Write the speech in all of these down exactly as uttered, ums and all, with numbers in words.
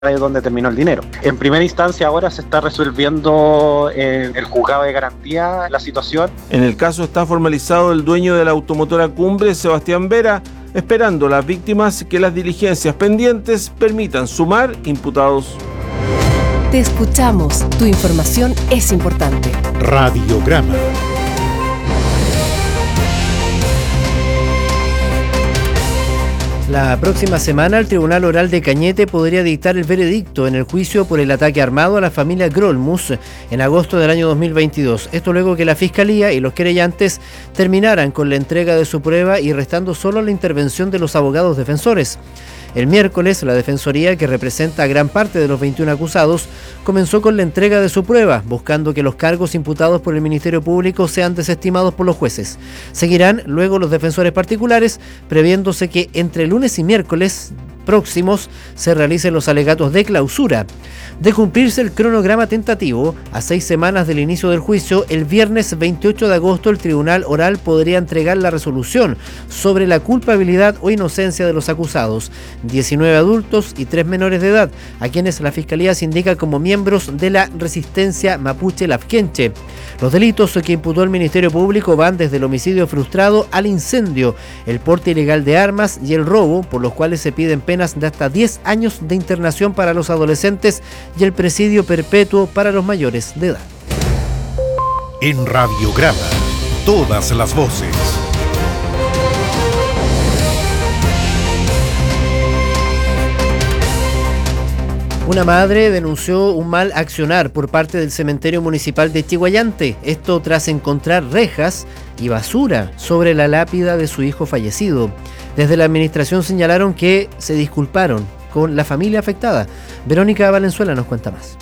de dónde terminó el dinero. En primera instancia ahora se está resolviendo en el juzgado de garantía la situación. En el caso está formalizado el dueño de la automotora Cumbre, Sebastián Vera, esperando las víctimas que las diligencias pendientes permitan sumar imputados. Te escuchamos, tu información es importante. Radiograma. La próxima semana el Tribunal Oral de Cañete podría dictar el veredicto en el juicio por el ataque armado a la familia Grolmus en agosto del año dos mil veintidós. Esto luego que la Fiscalía y los querellantes terminaran con la entrega de su prueba y restando solo la intervención de los abogados defensores. El miércoles, la Defensoría, que representa a gran parte de los veintiún acusados, comenzó con la entrega de su prueba, buscando que los cargos imputados por el Ministerio Público sean desestimados por los jueces. Seguirán luego los defensores particulares, previéndose que entre lunes y miércoles próximos se realicen los alegatos de clausura. De cumplirse el cronograma tentativo, a seis semanas del inicio del juicio, el viernes veintiocho de agosto el Tribunal Oral podría entregar la resolución sobre la culpabilidad o inocencia de los acusados, diecinueve adultos y tres menores de edad, a quienes la Fiscalía se indica como miembros de la resistencia mapuche lafkenche. Los delitos que imputó el Ministerio Público van desde el homicidio frustrado al incendio, el porte ilegal de armas y el robo, por los cuales se piden penas de hasta diez años de internación para los adolescentes y el presidio perpetuo para los mayores de edad. En Radiograma, todas las voces. Una madre denunció un mal accionar por parte del cementerio municipal de Chiguayante, esto tras encontrar rejas y basura sobre la lápida de su hijo fallecido. Desde la administración señalaron que se disculparon con la familia afectada. Verónica Valenzuela nos cuenta más.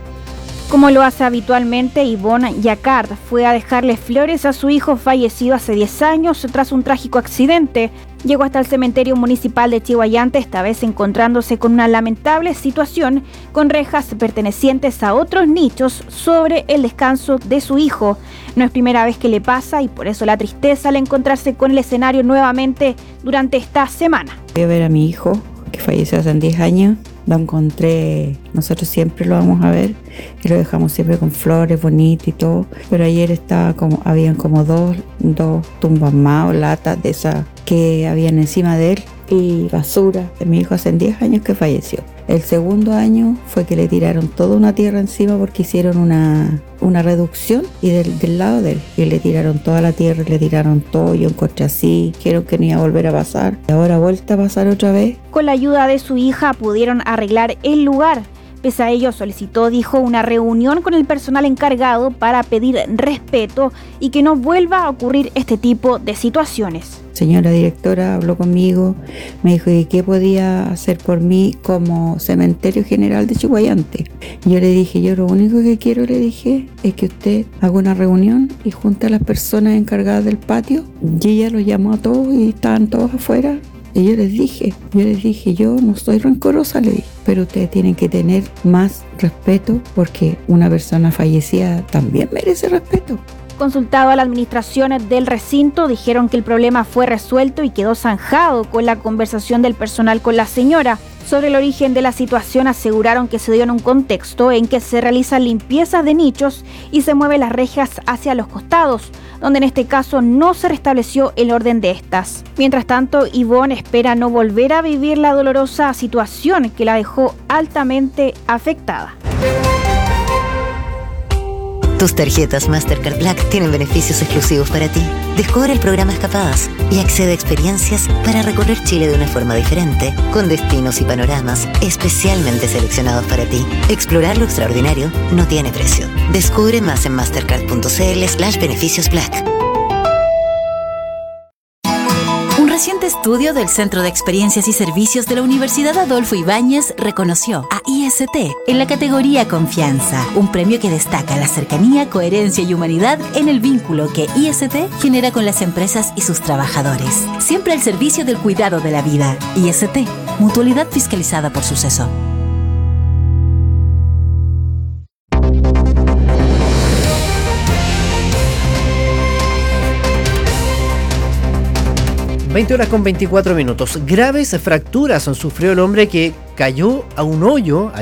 Como lo hace habitualmente, Ivonne Yacard fue a dejarle flores a su hijo fallecido hace diez años tras un trágico accidente. Llegó hasta el cementerio municipal de Chiguayante, esta vez encontrándose con una lamentable situación con rejas pertenecientes a otros nichos sobre el descanso de su hijo. No es primera vez que le pasa y por eso la tristeza al encontrarse con el escenario nuevamente durante esta semana. Voy a ver a mi hijo, que falleció hace diez años. Lo encontré, nosotros siempre lo vamos a ver y lo dejamos siempre con flores bonitas y todo, pero ayer estaba como, habían como dos, dos tumbas más o latas de esas que habían encima de él y basura. Mi hijo hace diez años que falleció. El segundo año fue que le tiraron toda una tierra encima porque hicieron una, una reducción y del, del lado de él. Y le tiraron toda la tierra, le tiraron todo, yo encontré así, dijeron que no iba a volver a pasar. Y ahora vuelta a pasar otra vez. Con la ayuda de su hija pudieron arreglar el lugar. Pese a ello, solicitó, dijo, una reunión con el personal encargado para pedir respeto y que no vuelva a ocurrir este tipo de situaciones. Señora directora habló conmigo, me dijo ¿y qué podía hacer por mí como cementerio general de Chiguayante? Yo le dije, yo lo único que quiero, le dije, es que usted haga una reunión y junte a las personas encargadas del patio. Y ella los llamó a todos y estaban todos afuera. Y yo les dije, yo les dije, yo no soy rencorosa, le dije, pero ustedes tienen que tener más respeto porque una persona fallecida también merece respeto. Consultado a la administración del recinto, dijeron que el problema fue resuelto y quedó zanjado con la conversación del personal con la señora. Sobre el origen de la situación aseguraron que se dio en un contexto en que se realizan limpiezas de nichos y se mueven las rejas hacia los costados, donde en este caso no se restableció el orden de estas. Mientras tanto, Ivonne espera no volver a vivir la dolorosa situación que la dejó altamente afectada. Tus tarjetas Mastercard Black tienen beneficios exclusivos para ti. Descubre el programa Escapadas y accede a experiencias para recorrer Chile de una forma diferente, con destinos y panoramas especialmente seleccionados para ti. Explorar lo extraordinario no tiene precio. Descubre más en mastercard.cl slash beneficios Black. Un reciente estudio del Centro de Experiencias y Servicios de la Universidad Adolfo Ibáñez reconoció a I S T en la categoría Confianza, un premio que destaca la cercanía, coherencia y humanidad en el vínculo que I S T genera con las empresas y sus trabajadores. Siempre al servicio del cuidado de la vida. I S T, mutualidad fiscalizada por Suceso. veinte horas con veinticuatro minutos. Graves fracturas sufrió el hombre que cayó a un hoyo